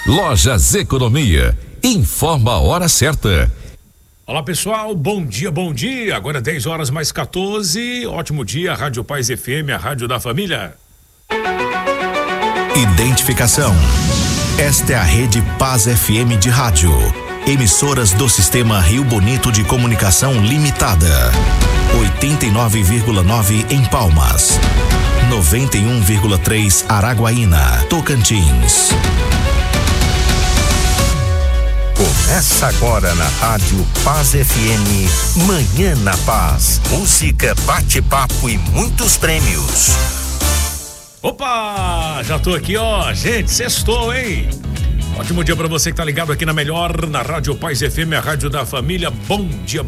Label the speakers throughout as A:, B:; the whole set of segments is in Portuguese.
A: Lojas Economia. Informa a hora certa.
B: Olá pessoal, bom dia. Agora 10h mais 14. Ótimo dia, Rádio Paz FM, a rádio da família.
C: Identificação. Esta é a Rede Paz FM de rádio. Emissoras do Sistema Rio Bonito de Comunicação Limitada. 89,9 em Palmas. 91,3 Araguaína, Tocantins. Começa agora na Rádio Paz FM, Manhã na Paz. Música, bate-papo e muitos prêmios.
B: Opa, já tô aqui, ó. Gente, sextou, hein? Ótimo dia pra você que tá ligado aqui na melhor, na Rádio Paz FM, a rádio da família. Bom dia.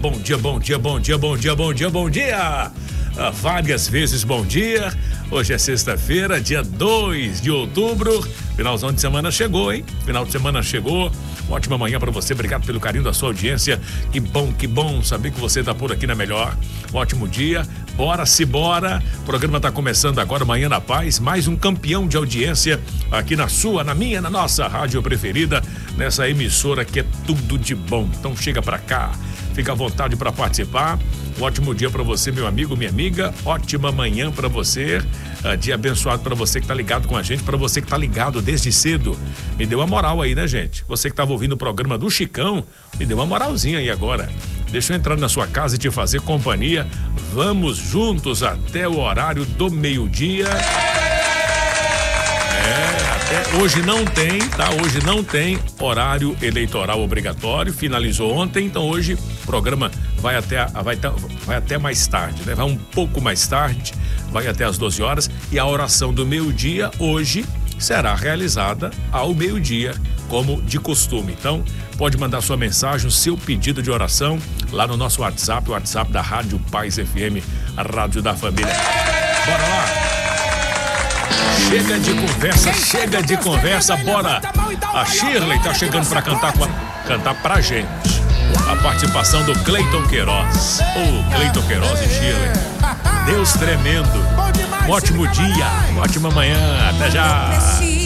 B: Várias vezes bom dia. Hoje é sexta-feira, dia 2 de outubro. Finalzão de semana chegou, hein? Final de semana chegou. Ótima manhã pra você, obrigado pelo carinho da sua audiência. Que bom saber que você tá por aqui na melhor. Ótimo dia, bora. O programa tá começando agora, Manhã na Paz. Mais um campeão de audiência aqui na sua, na minha, na nossa rádio preferida, nessa emissora que é tudo de bom. Então chega pra cá, fica à vontade pra participar. Um ótimo dia pra você, meu amigo, minha amiga. Ótima manhã pra você. Dia abençoado pra você que tá ligado com a gente, pra você que tá ligado desde cedo. Me deu uma moral aí, né, gente? Você que tava ouvindo o programa do Chicão, me deu uma moralzinha aí agora. Deixa eu entrar na sua casa e te fazer companhia. Vamos juntos até o horário do meio-dia. Até hoje não tem, tá? Hoje não tem horário eleitoral obrigatório. Finalizou ontem, então hoje o programa vai até mais tarde, né? Vai um pouco mais tarde, vai até às 12 horas. E a oração do meio-dia hoje será realizada ao meio-dia, como de costume. Então, pode mandar sua mensagem, o seu pedido de oração lá no nosso WhatsApp, o WhatsApp da Rádio Paz FM, a rádio da família. Bora lá! Chega de conversa, bora! A Shirley tá chegando pra cantar pra gente. A participação do Cleiton Queiroz. Cleiton Queiroz e Shirley. Deus tremendo. Um ótimo dia, uma ótima manhã. Até já!